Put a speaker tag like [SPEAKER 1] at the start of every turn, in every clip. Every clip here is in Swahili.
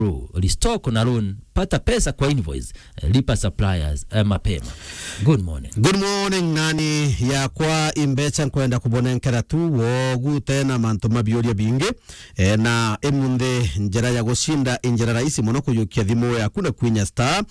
[SPEAKER 1] Restock na loan, pata pesa kwa invoice, lipa suppliers mapema. Good morning.
[SPEAKER 2] Good morning nani ya kwa imbecha kwenda kubonenkera tu wogu tena manto mabioria bingi na emunde njera ya gushinda injera raisi muno kuyukia thimo ya kuna kwinya star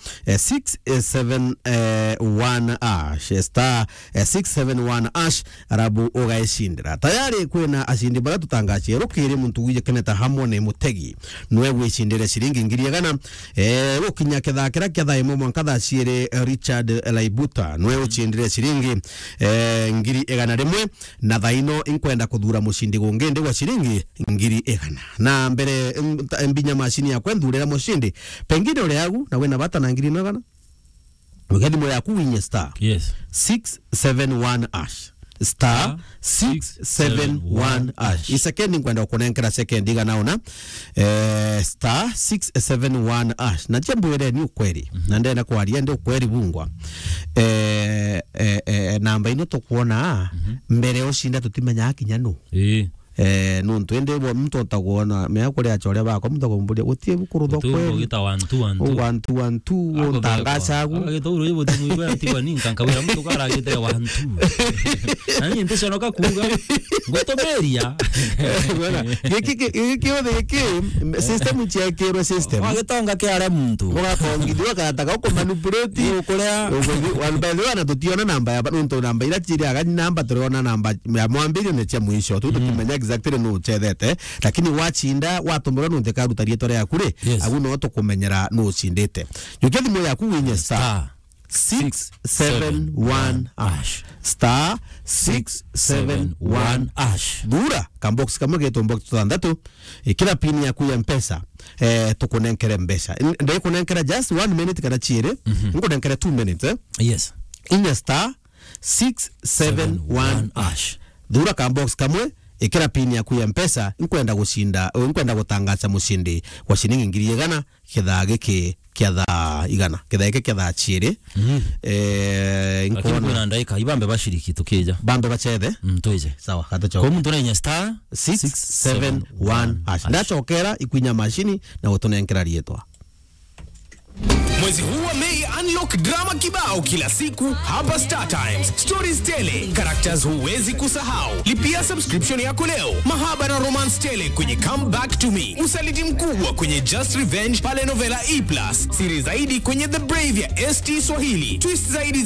[SPEAKER 2] 671 ash star 671 ash arabu ogaishindira tayari kwena ashindi bara tutangache rukire muntu wije keneta hamone mutegi nwe wishindire shiringi ngiriyagana ukinya kethakira ketha imo mwankatha ciere Richard Laibuta nwe uchindire shiringi ngiri egana rimwe na thaino inkwenda kuthura mushindi gungende wa shiringi ngiri egana na mbere mbinya mashini ya kwendurira mushindi pengine ule yagu na wena bata na ngiri nagana ugethimo yaku winye star 671 ash star 671 ash isekendi kwenda kunenkera sekendi ganaona star 671 ash na jambwere ni ukweli na ndenda kwaria ndi ukweli bungwa namba ino tokuona mbere oshinda tutimenya akinya no nuntu ende bo mtu atakuona meakore achore bako mtu akombulia utie bukurutho kweli
[SPEAKER 1] Gita 1
[SPEAKER 2] utangaza gu
[SPEAKER 1] agitoro ibo timu iba tiwa ni kankawira mtu kara agite 1 nani mpesa noka kuga ngotomeria iki system chekero system
[SPEAKER 2] agitonga kiara mtu ugakongidiwa karataka uko manipulate ukorea wanbele na tutiona namba ya nuntu namba ila chiri aga namba tuliona namba ya mwambiri ne cha mwisho tu tumenya exactly no chethete lakini wachinda watumura nunte karutarie tore yakure agu no tukumenyera no chindete yukethi mo yaku winye star 671 ash star 671 ash dura kambox kama geto box tandatu kila pini yaku ya mpesa tukunenkere mbesa ndio kunenkera just 1 minute kana chire ngunenkera 2 minutes
[SPEAKER 1] yes
[SPEAKER 2] in star 671 ash dura kambox kamwe ikira pini ya kuya mpesa nkwenda gushinda nkwenda gutangaza mushindi wa shilingi ngiri igana kithage kiatha igana kithage kiatha chire
[SPEAKER 1] nkona ndaika ibambe bashiriki tukija
[SPEAKER 2] bambe bachethe
[SPEAKER 1] mtoije
[SPEAKER 2] sawa katocho
[SPEAKER 1] kwa mtu nenya star
[SPEAKER 2] 671 ash ndachokera ikwinya mashini na utonenkera rietwa.
[SPEAKER 3] Mwezi huu wa Mei unlock drama kibao kila siku hapa Star Times. Stories tele, characters huwezi kusahau. Lipia subscription yako leo. Mahaba na romance tele kwenye Come Back to Me. Usaliti mkubwa kwenye Just Revenge pale Novela E+. Siri zaidi kwenye The Brave ya ST Swahili. Twist zaidi